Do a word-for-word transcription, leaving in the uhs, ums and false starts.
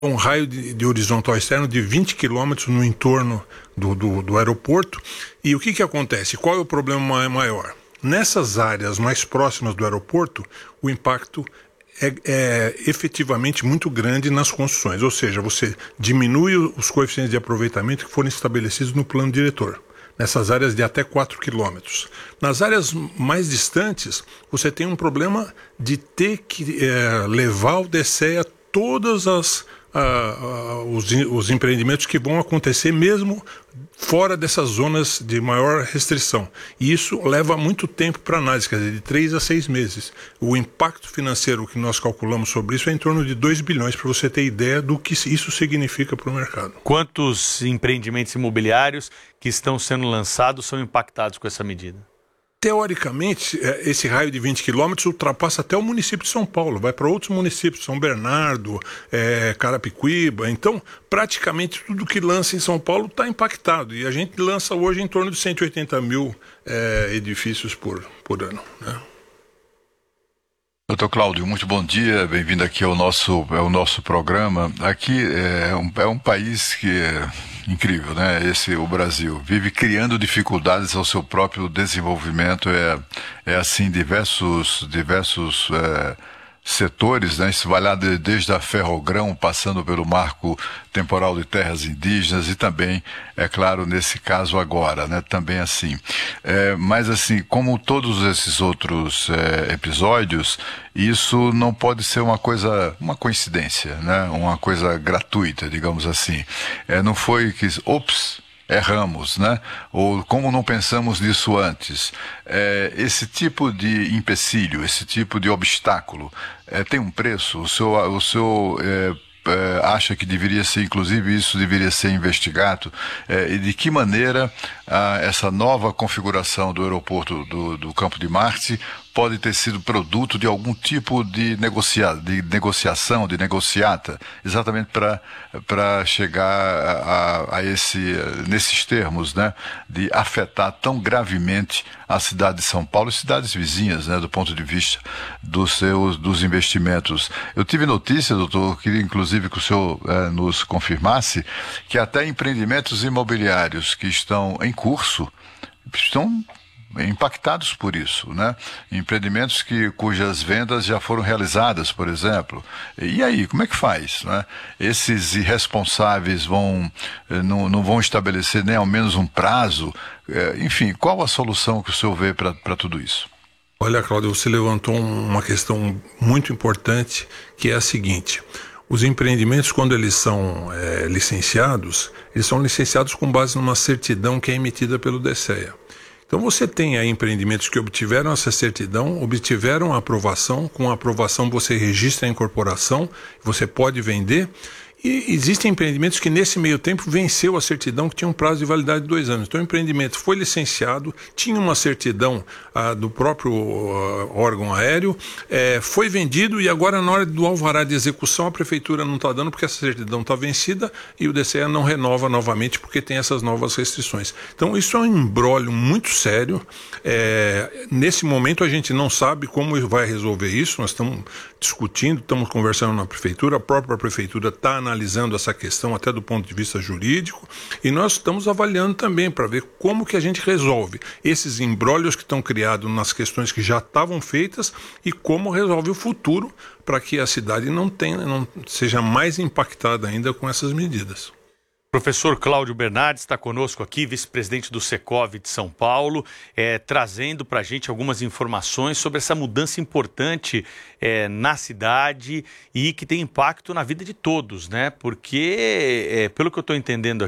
um raio de, de horizontal externo de vinte quilômetros no entorno do, do, do aeroporto. E o que, que acontece? Qual é o problema maior? Nessas áreas mais próximas do aeroporto, o impacto é, é efetivamente muito grande nas construções, ou seja, você diminui os coeficientes de aproveitamento que foram estabelecidos no plano diretor, nessas áreas de até quatro quilômetros. Nas áreas mais distantes, você tem um problema de ter que é, levar ao DECEA todas as Uh, uh, os, os empreendimentos que vão acontecer mesmo fora dessas zonas de maior restrição. E isso leva muito tempo para análise, quer dizer, de três a seis meses. O impacto financeiro que nós calculamos sobre isso é em torno de dois bilhões, para você ter ideia do que isso significa para o mercado. Quantos empreendimentos imobiliários que estão sendo lançados são impactados com essa medida? Teoricamente, esse raio de vinte quilômetros ultrapassa até o município de São Paulo, vai para outros municípios, São Bernardo, é, Carapicuíba. Então, praticamente tudo que lança em São Paulo está impactado. E a gente lança hoje em torno de cento e oitenta mil é, edifícios por, por ano, né? Doutor Cláudio, muito bom dia, bem-vindo aqui ao nosso, ao nosso programa. Aqui é um, é um país que é incrível, né? Esse, o Brasil, vive criando dificuldades ao seu próprio desenvolvimento, é, é assim, diversos, diversos é, setores, né? Isso vai lá de, desde a Ferrogrão, passando pelo marco temporal de terras indígenas e também, é claro, nesse caso agora, né? Também assim. É, mas assim, como todos esses outros é, episódios, isso não pode ser uma coisa, uma coincidência, né? Uma coisa gratuita, digamos assim. É, não foi que, ops, erramos, né? Ou como não pensamos nisso antes. É, esse tipo de empecilho, esse tipo de obstáculo, é, tem um preço? O seu, o seu é, é, acha que deveria ser, inclusive isso deveria ser investigado? É, e de que maneira a, essa nova configuração do aeroporto do, do Campo de Marte pode ter sido produto de algum tipo de, negocia, de negociação, de negociata, exatamente para para chegar a, a esse, nesses termos, né, de afetar tão gravemente a cidade de São Paulo e cidades vizinhas, né, do ponto de vista dos seus dos investimentos. Eu tive notícia, doutor, queria inclusive que o senhor eh, nos confirmasse, que até empreendimentos imobiliários que estão em curso estão impactados por isso, né? Empreendimentos que, cujas vendas já foram realizadas, por exemplo. E aí, como é que faz, né? Esses irresponsáveis vão, não, não vão estabelecer nem ao menos um prazo? Enfim, qual a solução que o senhor vê para tudo isso? Olha, Cláudio, você levantou uma questão muito importante, que é a seguinte: os empreendimentos, quando eles são é, licenciados, eles são licenciados com base numa certidão que é emitida pelo DECEA. Então você tem aí empreendimentos que obtiveram essa certidão, obtiveram a aprovação, com a aprovação você registra a incorporação, você pode vender. E existem empreendimentos que nesse meio tempo venceu a certidão, que tinha um prazo de validade de dois anos. Então o empreendimento foi licenciado, tinha uma certidão ah, do próprio ah, órgão aéreo, eh, foi vendido e agora na hora do alvará de execução a prefeitura não está dando porque essa certidão está vencida e o DECEA não renova novamente porque tem essas novas restrições. Então isso é um imbróglio muito sério. Eh, nesse momento a gente não sabe como vai resolver isso, nós estamos discutindo, estamos conversando na prefeitura, a própria prefeitura está analisando essa questão até do ponto de vista jurídico e nós estamos avaliando também para ver como que a gente resolve esses imbróglios que estão criados nas questões que já estavam feitas e como resolve o futuro para que a cidade não tenha, não seja mais impactada ainda com essas medidas. Professor Cláudio Bernardes está conosco aqui, vice-presidente do Secov de São Paulo, é, trazendo para a gente algumas informações sobre essa mudança importante é, na cidade e que tem impacto na vida de todos, né? Porque, é, pelo que eu estou entendendo